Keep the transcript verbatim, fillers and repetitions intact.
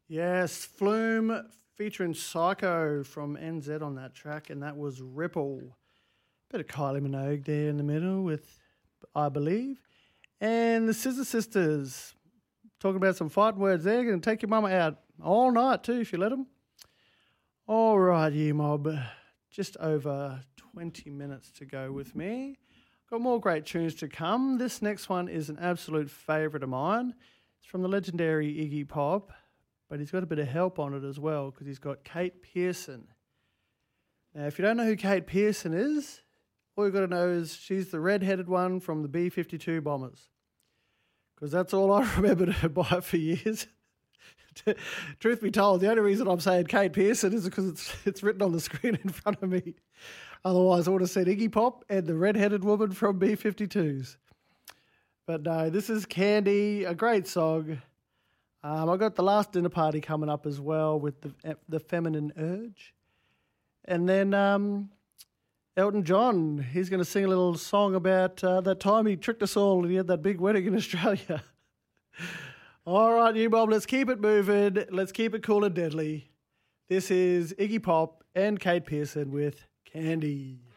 Yes, Flume featuring Psycho from N Z on that track, and that was Ripple. Bit of Kylie Minogue there in the middle with I Believe. And the Scissor Sisters, talking about some fighting words there, going to take your mama out all night too if you let them. All right, you mob, just over twenty minutes to go with me. Got more great tunes to come. This next one is an absolute favourite of mine. It's from the legendary Iggy Pop, but he's got a bit of help on it as well because he's got Kate Pearson. Now, if you don't know who Kate Pearson is, all you've got to know is she's the red-headed one from the B fifty-two Bombers, because that's all I remembered her by for years. Truth be told, the only reason I'm saying Kate Pearson is because it's it's written on the screen in front of me. Otherwise, I would have said Iggy Pop and the red-headed woman from B fifty-twos. But no, this is Candy, a great song. Um, I got The Last Dinner Party coming up as well with the the Feminine Urge. And then um, Elton John, he's going to sing a little song about uh, that time he tricked us all and he had that big wedding in Australia. All right, you mob, let's keep it moving. Let's keep it cool and deadly. This is Iggy Pop and Kate Pearson with Candy.